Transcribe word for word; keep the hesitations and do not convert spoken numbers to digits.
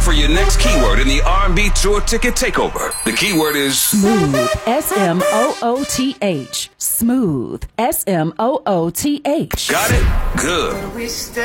for your next keyword in the R and B Tour Ticket Takeover. The keyword is smooth. S M O O T H. Smooth. S M O O T H. Got it? Good.